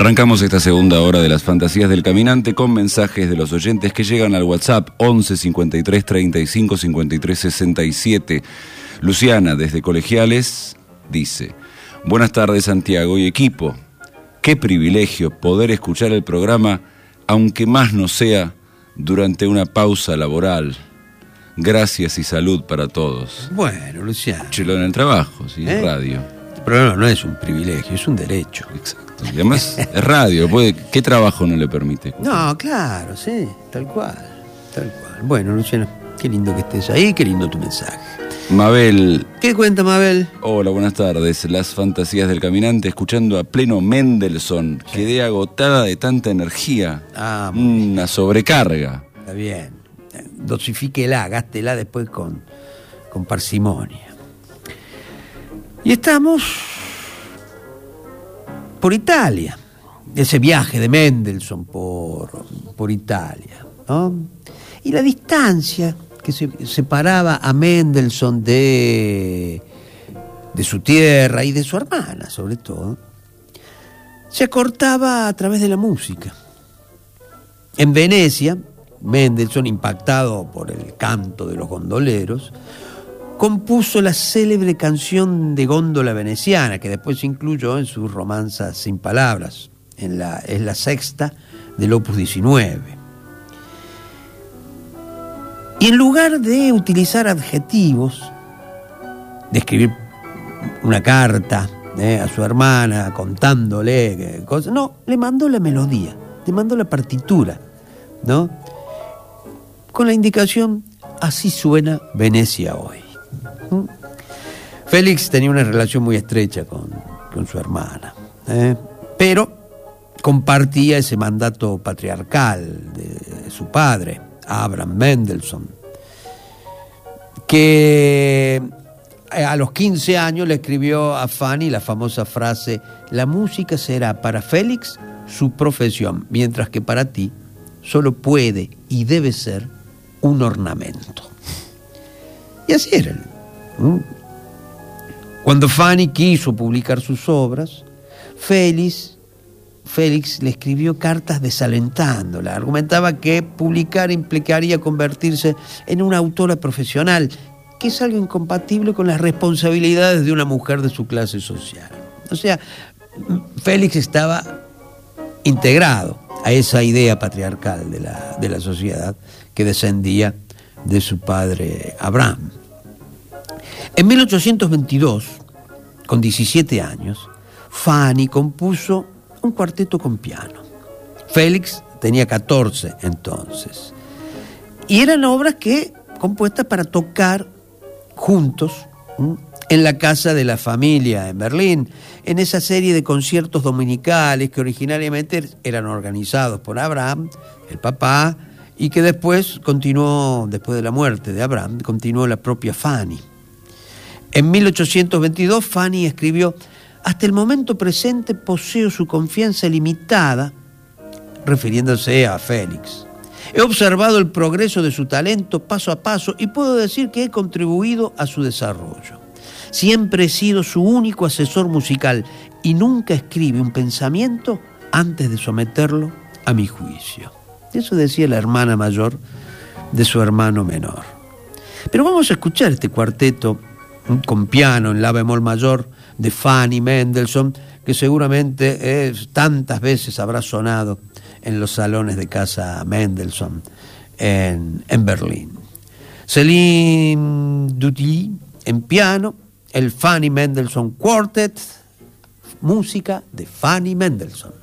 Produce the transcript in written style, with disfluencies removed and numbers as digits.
Arrancamos esta segunda hora de las fantasías del caminante con mensajes de los oyentes que llegan al WhatsApp 11 53 35 53 67. Luciana, desde Colegiales, dice: buenas tardes, Santiago y equipo. Qué privilegio poder escuchar el programa, aunque más no sea durante una pausa laboral. Gracias y salud para todos. Bueno, Luciana. Chelo en el trabajo, sí, radio. El programa no es un privilegio, es un derecho. Exacto. Y además es radio, ¿qué trabajo no le permite? No, claro, sí, tal cual. Bueno, Luciana, qué lindo que estés ahí, qué lindo tu mensaje. Mabel. ¿Qué cuenta, Mabel? Hola, buenas tardes. Las fantasías del caminante, escuchando a pleno Mendelssohn. Sí. Quedé agotada de tanta energía. Una sobrecarga. Está bien. Dosifíquela, gástela después con parsimonia. Y estamos por Italia. Ese viaje de Mendelssohn por Italia, ¿no? Y la distancia que separaba a Mendelssohn de su tierra y de su hermana, sobre todo, se acortaba a través de la música. En Venecia, Mendelssohn, impactado por el canto de los gondoleros, compuso la célebre canción de góndola veneciana, que después se incluyó en sus romanzas sin palabras. Es la sexta del Opus 19. Y en lugar de utilizar adjetivos, de escribir una carta a su hermana contándole cosas, no, le mandó la melodía, le mandó la partitura, ¿no? Con la indicación: así suena Venecia hoy. Félix tenía una relación muy estrecha con su hermana, pero compartía ese mandato patriarcal de su padre, Abraham Mendelssohn, que a los 15 años le escribió a Fanny la famosa frase: la música será para Félix su profesión, mientras que para ti solo puede y debe ser un ornamento. Y así era. Cuando Fanny quiso publicar sus obras, Félix le escribió cartas desalentándola. Argumentaba que publicar implicaría convertirse en una autora profesional, que es algo incompatible con las responsabilidades de una mujer de su clase social. O sea, Félix estaba integrado a esa idea patriarcal de la sociedad que descendía de su padre Abraham. En 1822, con 17 años, Fanny compuso un cuarteto con piano. Félix tenía 14 entonces. Y eran obras compuestas para tocar juntos en la casa de la familia en Berlín, en esa serie de conciertos dominicales que originariamente eran organizados por Abraham, el papá, y que después de la muerte de Abraham, continuó la propia Fanny. En 1822, Fanny escribió: hasta el momento presente poseo su confianza limitada, refiriéndose a Félix. He observado el progreso de su talento paso a paso y puedo decir que he contribuido a su desarrollo. Siempre he sido su único asesor musical y nunca escribe un pensamiento antes de someterlo a mi juicio. Eso decía la hermana mayor de su hermano menor. Pero vamos a escuchar este cuarteto con piano en la bemol mayor de Fanny Mendelssohn, que seguramente tantas veces habrá sonado en los salones de casa Mendelssohn en Berlín. Céline Dutilleux en piano, el Fanny Mendelssohn Quartet, música de Fanny Mendelssohn.